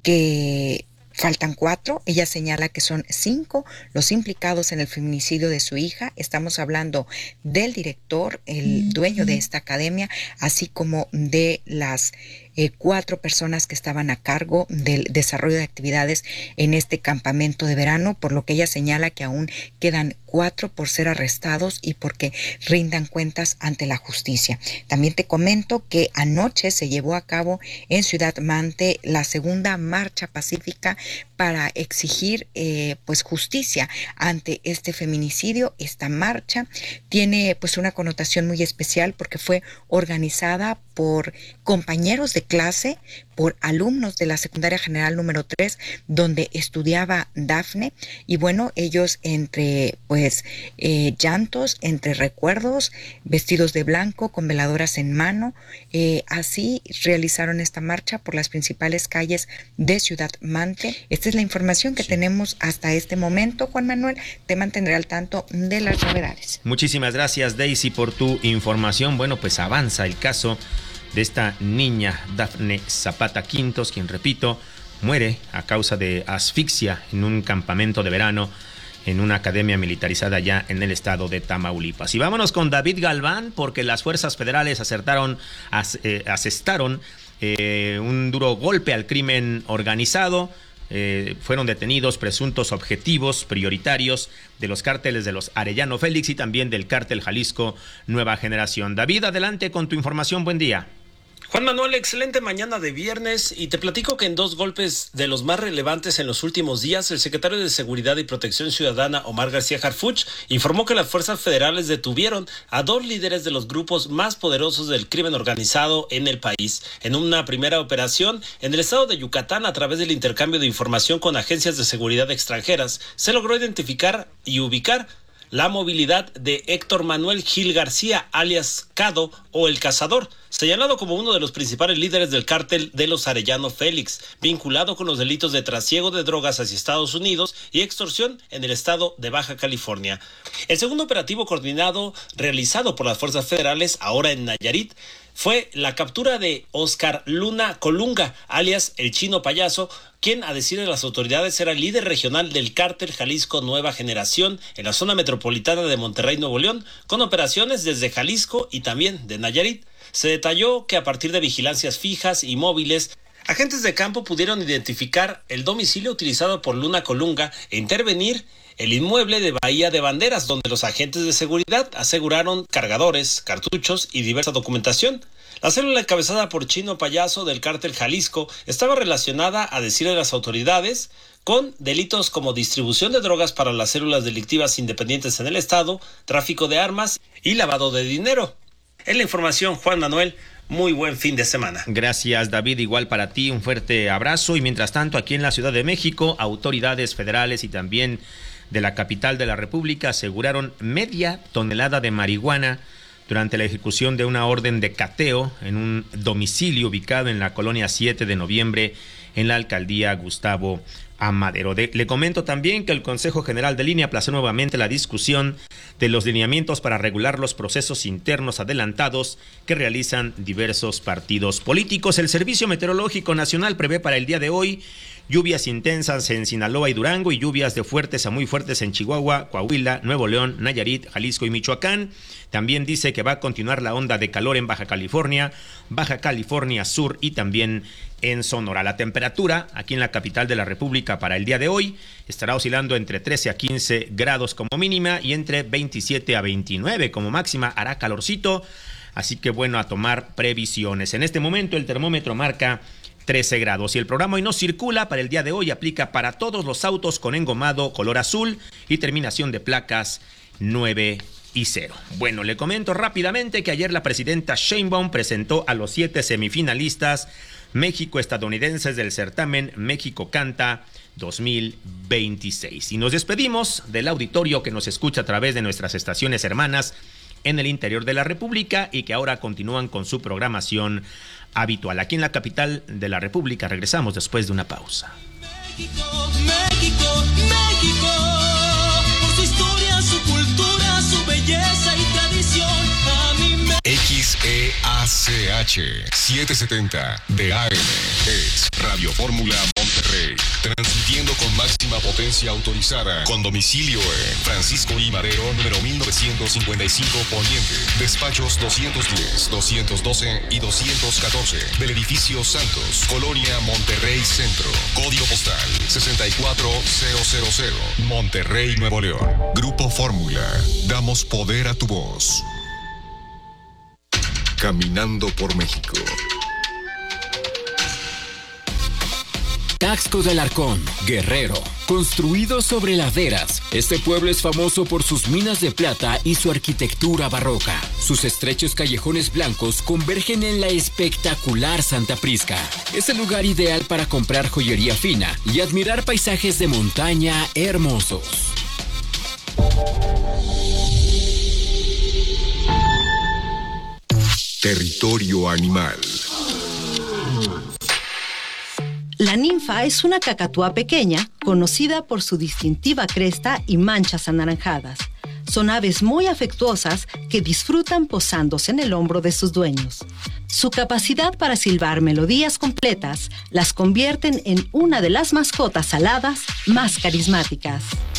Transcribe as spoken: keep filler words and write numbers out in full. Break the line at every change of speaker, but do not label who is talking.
que faltan cuatro. Ella señala que son cinco los implicados en el feminicidio de su hija. Estamos hablando del director, el dueño de esta academia, así como de las eh, cuatro personas que estaban a cargo del desarrollo de actividades en este campamento de verano, por lo que ella señala que aún quedan cuatro por ser arrestados y porque rindan cuentas ante la justicia. También te comento que anoche se llevó a cabo en Ciudad Mante la segunda marcha pacífica para exigir eh, pues justicia ante este feminicidio. Esta marcha tiene pues una connotación muy especial porque fue organizada por compañeros de clase, por alumnos de la secundaria general número tres, donde estudiaba Dafne, y bueno, ellos entre pues eh, llantos, entre recuerdos, vestidos de blanco, con veladoras en mano, eh, así realizaron esta marcha por las principales calles de Ciudad Mante. Esta es la información que sí. tenemos hasta este momento. Juan Manuel, te mantendré al tanto de las novedades.
Muchísimas gracias, Daisy, por tu información. Bueno, pues avanza el caso de esta niña Dafne Zapata Quintos, quien, repito, muere a causa de asfixia en un campamento de verano en una academia militarizada ya en el estado de Tamaulipas. Y vámonos con David Galván, porque las fuerzas federales acertaron, as, eh, asestaron eh, un duro golpe al crimen organizado. Eh, fueron detenidos presuntos objetivos prioritarios de los cárteles de los Arellano Félix y también del cártel Jalisco Nueva Generación. David, adelante con tu información. Buen día.
Juan Manuel, excelente mañana de viernes, y te platico que en dos golpes de los más relevantes en los últimos días, el secretario de Seguridad y Protección Ciudadana, Omar García Harfuch, informó que las fuerzas federales detuvieron a dos líderes de los grupos más poderosos del crimen organizado en el país. En una primera operación en el estado de Yucatán, a través del intercambio de información con agencias de seguridad extranjeras, se logró identificar y ubicar la movilidad de Héctor Manuel Gil García, alias Cado o El Cazador, señalado como uno de los principales líderes del cártel de los Arellano Félix, vinculado con los delitos de trasiego de drogas hacia Estados Unidos y extorsión en el estado de Baja California. El segundo operativo coordinado realizado por las fuerzas federales, ahora en Nayarit, fue la captura de Oscar Luna Colunga, alias El Chino Payaso, quien, a decir de las autoridades, era el líder regional del cártel Jalisco Nueva Generación en la zona metropolitana de Monterrey, Nuevo León, con operaciones desde Jalisco y también de Nayarit. Se detalló que a partir de vigilancias fijas y móviles, agentes de campo pudieron identificar el domicilio utilizado por Luna Colunga e intervenir el inmueble de Bahía de Banderas, donde los agentes de seguridad aseguraron cargadores, cartuchos y diversa documentación. La célula encabezada por Chino Payaso del cártel Jalisco estaba relacionada, a decir de las autoridades, con delitos como distribución de drogas para las células delictivas independientes en el estado, tráfico de armas y lavado de dinero. Es la información, Juan Manuel. Muy buen fin de semana.
Gracias, David. Igual para ti, un fuerte abrazo. Y mientras tanto, aquí en la Ciudad de México, autoridades federales y también de la capital de la República aseguraron media tonelada de marihuana durante la ejecución de una orden de cateo en un domicilio ubicado en la colonia siete de noviembre en la alcaldía Gustavo Amadero. De, le comento también que el Consejo General del I N E aplazó nuevamente la discusión de los lineamientos para regular los procesos internos adelantados que realizan diversos partidos políticos. El Servicio Meteorológico Nacional prevé para el día de hoy lluvias intensas en Sinaloa y Durango y lluvias de fuertes a muy fuertes en Chihuahua, Coahuila, Nuevo León, Nayarit, Jalisco y Michoacán. También dice que va a continuar la onda de calor en Baja California, Baja California Sur y también en Sonora. La temperatura aquí en la capital de la República para el día de hoy estará oscilando entre trece a quince grados como mínima y entre veintisiete a veintinueve como máxima. Hará calorcito, así que bueno, a tomar previsiones. En este momento el termómetro marca trece grados y el programa Hoy No Circula para el día de hoy aplica para todos los autos con engomado color azul y terminación de placas nueve y cero. Bueno, le comento rápidamente que ayer la presidenta Sheinbaum presentó a los siete semifinalistas México-estadounidenses del certamen México Canta dos mil veintiséis. Y nos despedimos del auditorio que nos escucha a través de nuestras estaciones hermanas en el interior de la República y que ahora continúan con su programación habitual. Aquí en la capital de la República regresamos después de una pausa.
México, México, México, por su historia, su cultura, su belleza y tradición. A mí me...
X E A C H setecientos setenta de A M es Radio Fórmula Monterrey. Transmitiendo con máxima potencia autorizada. Con domicilio en Francisco I. Madero, número mil novecientos cincuenta y cinco Poniente. Despachos doscientos diez, doscientos doce y doscientos catorce. Del edificio Santos, Colonia Monterrey Centro. Código postal sesenta y cuatro mil. Monterrey, Nuevo León. Grupo Fórmula. Damos poder a tu voz. Caminando por México.
Taxco de Alarcón, Guerrero. Construido sobre laderas, este pueblo es famoso por sus minas de plata y su arquitectura barroca. Sus estrechos callejones blancos convergen en la espectacular Santa Prisca. Es el lugar ideal para comprar joyería fina y admirar paisajes de montaña hermosos.
Territorio animal.
La ninfa es una cacatúa pequeña, conocida por su distintiva cresta y manchas anaranjadas. Son aves muy afectuosas que disfrutan posándose en el hombro de sus dueños. Su capacidad para silbar melodías completas las convierten en una de las mascotas aladas más carismáticas.